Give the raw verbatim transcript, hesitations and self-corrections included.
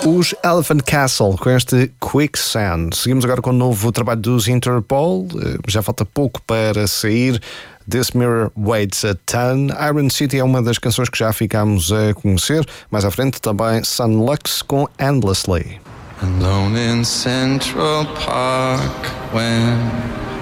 Os Elephant Castle com este Quicksand. Seguimos agora com o novo trabalho dos Interpol. Já falta pouco para sair. This Mirror Weighs a Ton. Iron City é uma das canções que já ficámos a conhecer. Mais à frente também Sun Lux com Endlessly. Alone in Central Park when